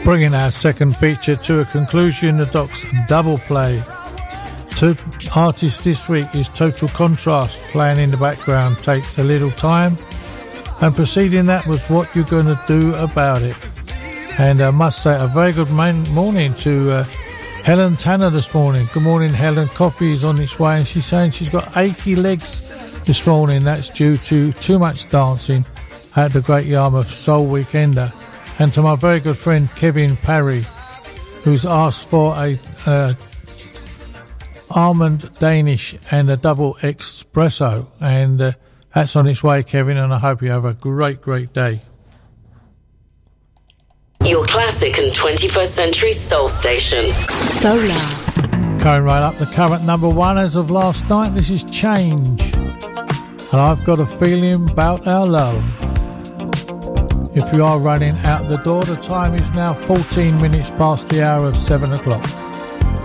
Bringing our second feature to a conclusion, the Doc's double play. Two artists this week is Total Contrast, playing in the background, Takes a Little Time, and preceding that was What You're Gonna Do About It. And I must say a very good morning to Helen Tanner this morning. Good morning, Helen. Coffee is on its way, and she's saying she's got achy legs this morning. That's due to too much dancing at the Great Yarmouth Soul Weekender. And to my very good friend Kevin Parry, who's asked for a almond Danish and a double espresso. And that's on its way, Kevin, and I hope you have a great, great day. Your classic and 21st century soul station. Solar. Going right up the current number one as of last night, this is Change. And I've got a feeling about our love. If you are running out the door, the time is now 14 minutes past the hour of 7 o'clock.